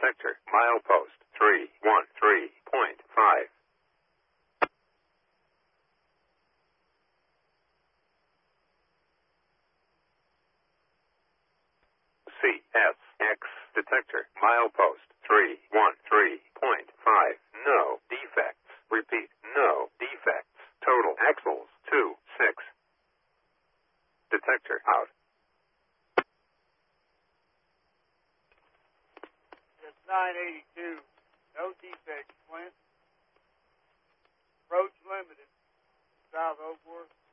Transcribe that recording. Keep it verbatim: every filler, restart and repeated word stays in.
detector, milepost three one three point five. C S X detector, milepost three one three point five. No defects. Repeat, no defects. Total axles two six. Detector out. It's nine eighty-two. No defects, Flint. Approach limited. South Oakworth.